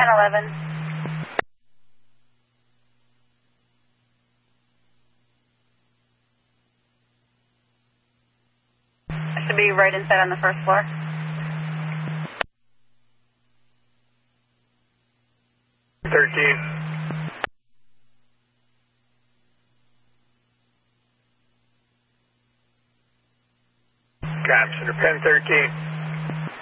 1011. Should be right inside on the first floor. Center Pen 13.